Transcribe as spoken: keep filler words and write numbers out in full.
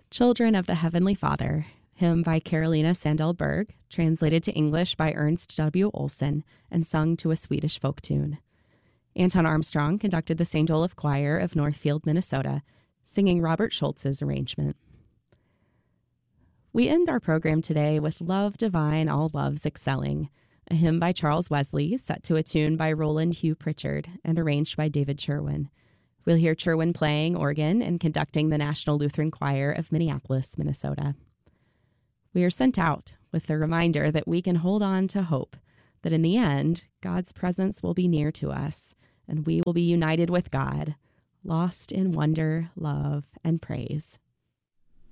Children of the Heavenly Father, hymn by Carolina Sandell Berg, translated to English by Ernst W. Olson, and sung to a Swedish folk tune. Anton Armstrong conducted the Saint Olaf Choir of Northfield, Minnesota, singing Robert Schultz's arrangement. We end our program today with Love Divine, All Loves Excelling, a hymn by Charles Wesley, set to a tune by Roland Hugh Pritchard and arranged by David Sherwin. We'll hear Sherwin playing organ and conducting the National Lutheran Choir of Minneapolis, Minnesota. We are sent out with the reminder that we can hold on to hope, that in the end, God's presence will be near to us, and we will be united with God, lost in wonder, love, and praise.